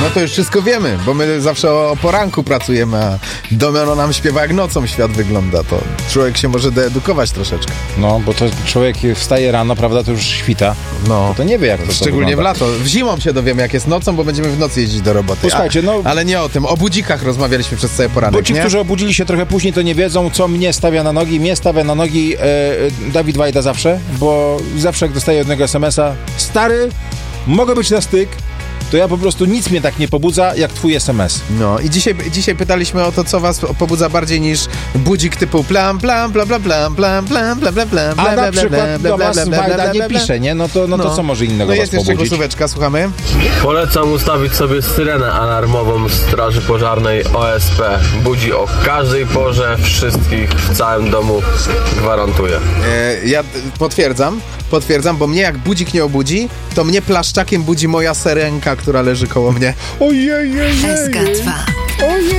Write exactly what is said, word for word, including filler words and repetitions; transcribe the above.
No to już wszystko wiemy, bo my zawsze o poranku pracujemy, a Domeno nam śpiewa, jak nocą świat wygląda. To człowiek się może doedukować troszeczkę. No, bo to człowiek wstaje rano, prawda, to już świta. No. To, to nie wie, jak to Szczególnie to w lato. W zimą się dowiemy, jak jest nocą, bo będziemy w nocy jeździć do roboty. Posłuchajcie, no... A, ale nie o tym. O budzikach rozmawialiśmy przez cały poranek, Bo ci, nie? którzy obudzili się trochę później, to nie wiedzą, co mnie stawia na nogi. Mnie stawia na nogi e, Dawid Wajda zawsze, bo zawsze jak dostaję jednego es em es a, stary, mogę być na styk, to ja po prostu nic mnie tak nie pobudza, jak twój es em es. No i dzisiaj, dzisiaj pytaliśmy o to, co was pobudza bardziej niż budzik typu plam, plam, bla, bla, blam, plam, plam, bla, bla, blam, A na przykład do was Wajda nie pisze, nie? No to, no to co może innego no was jest jeszcze pobudzić? głosóweczka, słuchamy. Polecam ustawić sobie syrenę alarmową Straży Pożarnej O S P. Budzi o każdej porze, wszystkich w całym domu, gwarantuję. E, ja potwierdzam, potwierdzam, bo mnie jak budzik nie obudzi, to mnie plaszczakiem budzi moja serenka, która leży koło mnie. Ojej, ojej, S K dwa. ojej.